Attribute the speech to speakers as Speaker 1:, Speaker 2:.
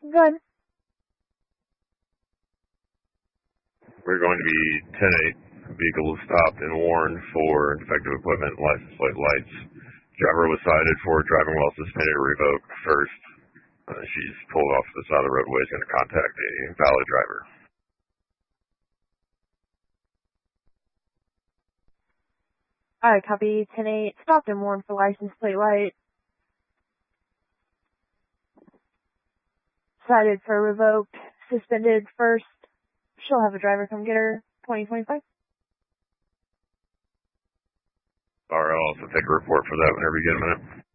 Speaker 1: Good.
Speaker 2: We're going to be 10-8. Vehicle was stopped and warned for defective equipment, license plate lights. Driver was cited for driving while suspended or revoked first. She's pulled off the side of the roadway. Is going to contact a valid driver.
Speaker 1: Alright, copy 10-8. Stopped and warned for license plate light. Cited for revoked. Suspended first. She'll have a driver come get her. 2025.
Speaker 2: Alright, I'll also take a report for that whenever you get a minute.